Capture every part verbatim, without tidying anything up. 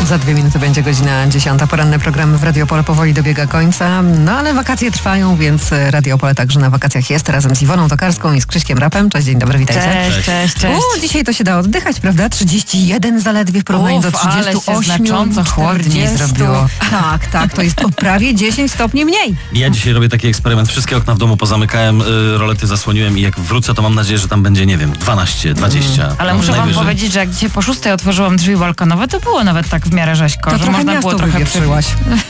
Za dwie minuty będzie godzina dziesiąta. Poranne programy w Radio Opole powoli dobiega końca. No ale wakacje trwają, więc Radio Opole także na wakacjach jest. Razem z Iwoną Tokarską i z Krzyśkiem Rapem. Cześć, dzień dobry, witajcie. Cześć, cześć, cześć. U, dzisiaj to się da oddychać, prawda? trzydzieści jeden zaledwie w porównaniu Uf, do trzydziestu ośmiu. Ale się znacząco chłodniej zrobiło. Tak, tak, to jest o prawie dziesięć stopni mniej. Ja dzisiaj robię taki eksperyment. Wszystkie okna w domu pozamykałem, y, rolety zasłoniłem i jak wrócę, to mam nadzieję, że tam będzie, nie wiem, dwanaście, dwadzieścia. Mm. Ale muszę wam powiedzieć, że jak dzisiaj po szóstej otworzyłam drzwi balkonowe, to było nawet tak w miarę rzeźko, to że trochę można było trochę wywietrzyłaś.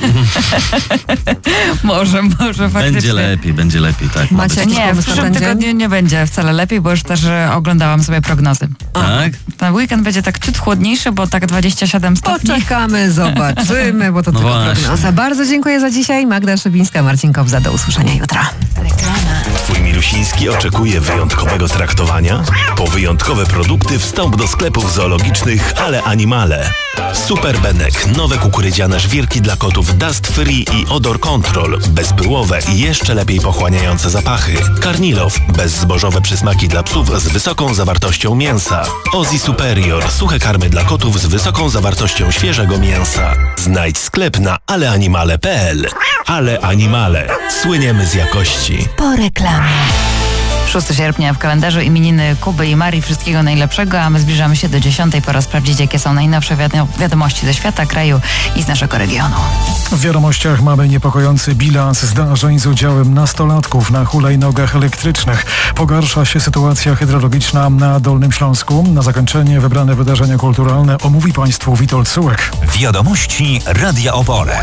może, może faktycznie. Będzie lepiej, będzie lepiej, tak. Macie Nie, w przyszłym tygodniu nie będzie wcale lepiej, bo już też e, oglądałam sobie prognozy. Tak? Ten weekend będzie tak ciut chłodniejszy, bo tak dwadzieścia siedem stopni. Poczekamy, zobaczymy, bo to no tylko właśnie. prognoza. Bardzo dziękuję za dzisiaj. Magda Szybińska, Marcin Kobza. Do usłyszenia jutro. Twój Milusiński oczekuje wyjątkowego traktowania? Po wyjątkowe produkty wstąp do sklepów zoologicznych Ale Animale. Super Benek, nowe kukurydziane żwirki dla kotów Dust Free i Odor Control, bezpyłowe i jeszcze lepiej pochłaniające zapachy. Karnilow, bezzbożowe przysmaki dla psów z wysoką zawartością mięsa. Ozzy Superior, suche karmy dla kotów z wysoką zawartością świeżego mięsa. Znajdź sklep na aleanimale kropka p l. Ale Animale. Słyniemy z jakości. Po reklamie. szóstego sierpnia w kalendarzu imieniny Kuby i Marii. Wszystkiego najlepszego, a my zbliżamy się do dziesiątej. Pora sprawdzić, jakie są najnowsze wiado- wiadomości ze świata, kraju i z naszego regionu. W wiadomościach mamy niepokojący bilans zdarzeń z udziałem nastolatków na hulajnogach elektrycznych. Pogarsza się sytuacja hydrologiczna na Dolnym Śląsku. Na zakończenie wybrane wydarzenia kulturalne omówi Państwu Witold Sułek. Wiadomości Radia Opole.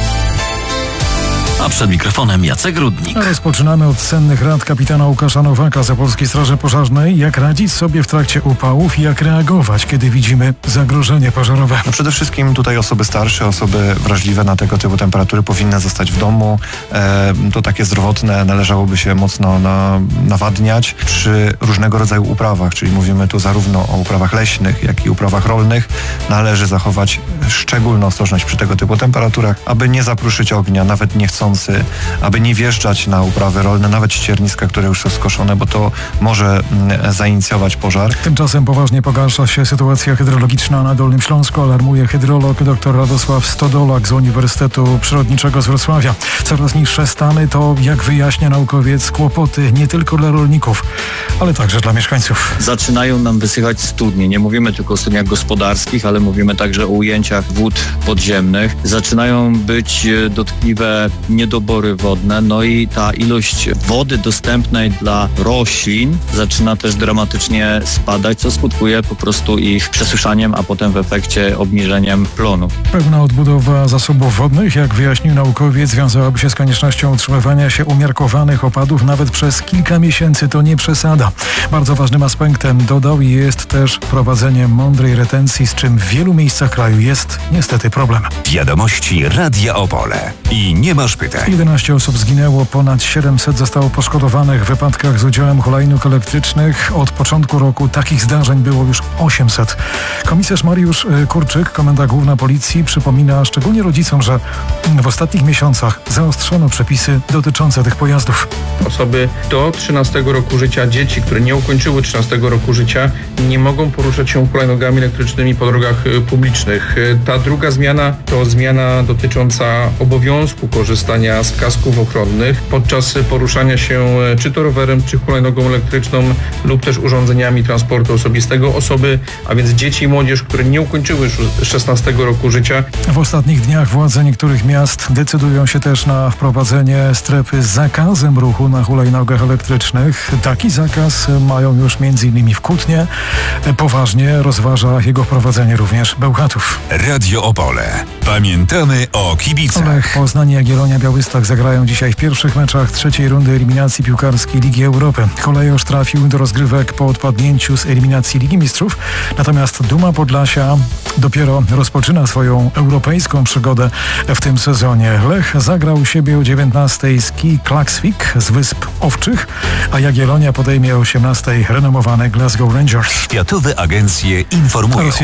A przed mikrofonem Jacek Rudnik. Rozpoczynamy od cennych rad kapitana Łukasza Nowaka z Opolskiej Straży Pożarnej. Jak radzić sobie w trakcie upałów i jak reagować, kiedy widzimy zagrożenie pożarowe? No przede wszystkim tutaj osoby starsze, osoby wrażliwe na tego typu temperatury powinny zostać w domu. E, to takie zdrowotne należałoby się mocno na, nawadniać przy różnego rodzaju uprawach, czyli mówimy tu zarówno o uprawach leśnych, jak i uprawach rolnych. Należy zachować szczególną ostrożność przy tego typu temperaturach, aby nie zapruszyć ognia, nawet nie chcąc, aby nie wjeżdżać na uprawy rolne, nawet ścierniska, które już są skoszone, bo to może mm, zainicjować pożar. Tymczasem poważnie pogarsza się sytuacja hydrologiczna na Dolnym Śląsku, alarmuje hydrolog dr Radosław Stodolak z Uniwersytetu Przyrodniczego z Wrocławia. Coraz niższe stany to, jak wyjaśnia naukowiec, kłopoty nie tylko dla rolników, ale także dla mieszkańców. Zaczynają nam wysychać studnie. Nie mówimy tylko o studniach gospodarskich, ale mówimy także o ujęciach wód podziemnych. Zaczynają być dotkliwe niedobory wodne, no i ta ilość wody dostępnej dla roślin zaczyna też dramatycznie spadać, co skutkuje po prostu ich przesuszaniem, a potem w efekcie obniżeniem plonów. Pewna odbudowa zasobów wodnych, jak wyjaśnił naukowiec, wiązałaby się z koniecznością utrzymywania się umiarkowanych opadów nawet przez kilka miesięcy. To nie przesada. Bardzo ważnym aspektem, dodał, jest też prowadzenie mądrej retencji, z czym w wielu miejscach kraju jest niestety problem. Wiadomości Radia Opole. I nie masz pytań. jedenaście osób zginęło, ponad siedemset zostało poszkodowanych w wypadkach z udziałem hulajnóg elektrycznych. Od początku roku takich zdarzeń było już osiemset. Komisarz Mariusz Kurczyk, Komenda Główna Policji, przypomina szczególnie rodzicom, że w ostatnich miesiącach zaostrzono przepisy dotyczące tych pojazdów. Osoby do trzynastego roku życia, dzieci, które nie ukończyły trzynastego roku życia, nie mogą poruszać się hulajnogami elektrycznymi po drogach publicznych. Ta druga zmiana to zmiana dotycząca obowiązku korzystania z kasków ochronnych podczas poruszania się czy to rowerem, czy hulajnogą elektryczną lub też urządzeniami transportu osobistego. Osoby, a więc dzieci i młodzież, które nie ukończyły szesnastego roku życia. W ostatnich dniach władze niektórych miast decydują się też na wprowadzenie strefy z zakazem ruchu na hulajnogach elektrycznych. Taki zakaz mają już między innymi w Kutnie. Poważnie rozważa jego wprowadzenie również Bełchatów. Radio Opole. Pamiętamy o kibicach. Lech Poznań i Jagiellonia Białystok zagrają dzisiaj w pierwszych meczach trzeciej rundy eliminacji piłkarskiej Ligi Europy. Kolejorz trafił do rozgrywek po odpadnięciu z eliminacji Ligi Mistrzów, natomiast Duma Podlasia dopiero rozpoczyna swoją europejską przygodę w tym sezonie. Lech zagrał u siebie o dziewiętnastej z Kij Klaksvik z Wysp Owczych, a Jagiellonia podejmie o osiemnastej renomowane Glasgow Rangers. Światowe agencje informują. Rosjanie zaatakowali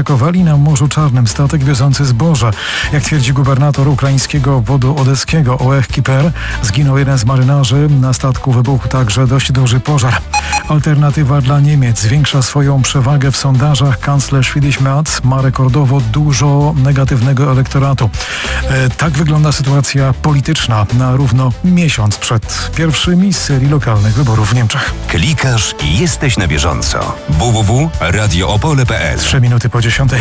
zaatakowali na Morzu Czarnym statek wiozący zboże. Jak twierdzi gubernator ukraińskiego obwodu odeskiego Ołeh Kiper, zginął jeden z marynarzy. Na statku wybuchł także dość duży pożar. Alternatywa dla Niemiec zwiększa swoją przewagę w sondażach. Kanclerz Friedrich Merz ma rekordowo dużo negatywnego elektoratu. E, tak wygląda sytuacja polityczna na równo miesiąc przed pierwszymi z serii lokalnych wyborów w Niemczech. Klikasz i jesteś na bieżąco. w w w kropka radio opole kropka p l. Trzy minuty po dziesiątej.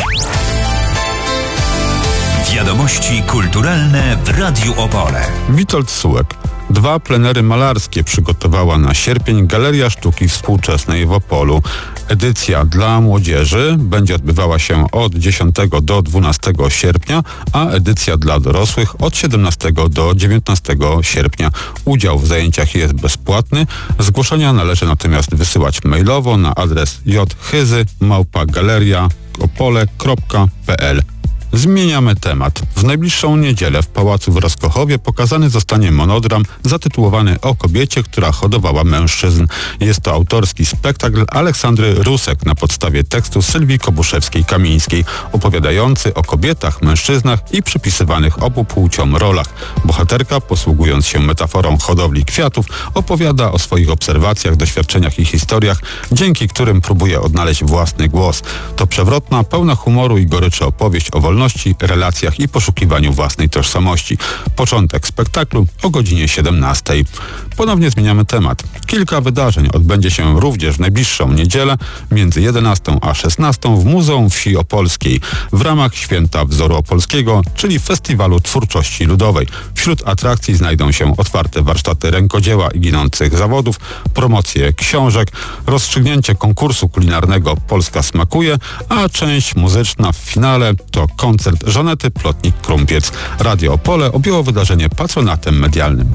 Wiadomości kulturalne w Radiu Opole. Witold Sułek. Dwa plenery malarskie przygotowała na sierpień Galeria Sztuki Współczesnej w Opolu. Edycja dla młodzieży będzie odbywała się od dziesiątego do dwunastego sierpnia, a edycja dla dorosłych od siedemnastego do dziewiętnastego sierpnia. Udział w zajęciach jest bezpłatny. Zgłoszenia należy natomiast wysyłać mailowo na adres jhyzy małpa galeria opole kropka p l. Zmieniamy temat. W najbliższą niedzielę w Pałacu w Roskochowie pokazany zostanie monodram zatytułowany O kobiecie, która hodowała mężczyzn. Jest to autorski spektakl Aleksandry Rusek na podstawie tekstu Sylwii Kobuszewskiej-Kamińskiej, opowiadający o kobietach, mężczyznach i przypisywanych obu płciom rolach. Bohaterka, posługując się metaforą hodowli kwiatów, opowiada o swoich obserwacjach, doświadczeniach i historiach, dzięki którym próbuje odnaleźć własny głos. To przewrotna, pełna humoru i goryczy opowieść o wolności, relacjach i poszukiwaniu własnej tożsamości. Początek spektaklu o godzinie siedemnastej. Ponownie zmieniamy temat. Kilka wydarzeń odbędzie się również w najbliższą niedzielę między jedenastą a szesnastą w Muzeum Wsi Opolskiej w ramach Święta Wzoru Opolskiego, czyli Festiwalu Twórczości Ludowej. Wśród atrakcji znajdą się otwarte warsztaty rękodzieła i ginących zawodów, promocje książek, rozstrzygnięcie konkursu kulinarnego Polska smakuje, a część muzyczna w finale to koncert Żanety Plotnik-Krumpiec. Radio Opole objęło wydarzenie patronatem medialnym.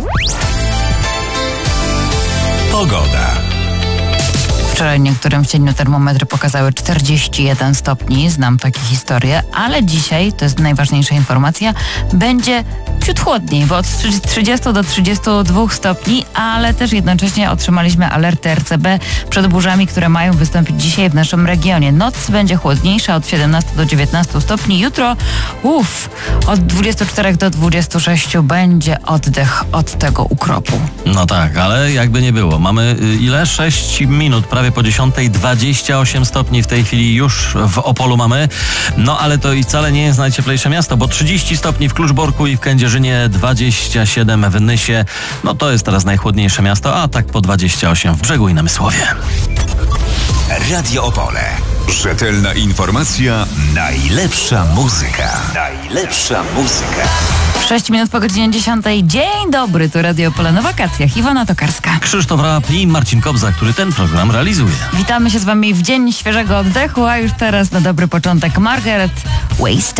Pogoda. Wczoraj niektórym w cieniu termometry pokazały czterdzieści jeden stopni, znam takie historie, ale dzisiaj, to jest najważniejsza informacja, będzie ciut chłodniej, bo od trzydziestu do trzydziestu dwóch stopni, ale też jednocześnie otrzymaliśmy alerty R C B przed burzami, które mają wystąpić dzisiaj w naszym regionie. Noc będzie chłodniejsza od siedemnastu do dziewiętnastu stopni. Jutro, uff, od dwudziestu czterech do dwudziestu sześciu będzie oddech od tego ukropu. No tak, ale jakby nie było. Mamy y, ile? sześć minut, prawie po dziesiątej, dwadzieścia osiem stopni w tej chwili już w Opolu mamy. No ale to i wcale nie jest najcieplejsze miasto, bo trzydzieści stopni w Kluczborku i w Kędzierzynie, dwadzieścia siedem w Nysie. No to jest teraz najchłodniejsze miasto, a tak po dwadzieścia osiem w Brzegu i Namysłowie. Radio Opole. Rzetelna informacja, najlepsza muzyka. Najlepsza muzyka. sześć minut po godzinie dziesiątej. Dzień dobry, tu Radio Opole na wakacjach. Iwona Tokarska. Krzysztof Rap i Marcin Kobza, który ten program realizuje. Witamy się z wami w dzień świeżego oddechu, a już teraz na dobry początek Margaret Wasted.